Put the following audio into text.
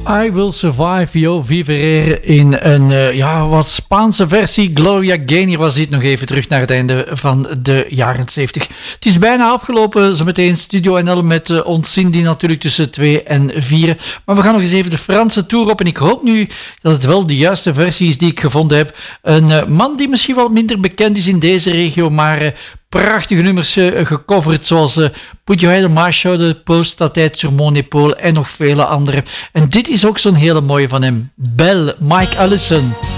I Will Survive, Yo Vivere in een wat Spaanse versie. Gloria Gaynor was dit nog even terug naar het einde van de jaren 70. Het is bijna afgelopen, zometeen Studio NL met ons Cindy natuurlijk tussen 2 en 4. Maar we gaan nog eens even de Franse tour op en ik hoop nu dat het wel de juiste versie is die ik gevonden heb. Een man die misschien wel minder bekend is in deze regio, maar prachtige nummers gecoverd, zoals Put Your Head on My Shoulder, Post Ta Tête sur Mon Épaule en nog vele andere. En dit is ook zo'n hele mooie van hem. Belle, Mike Allison.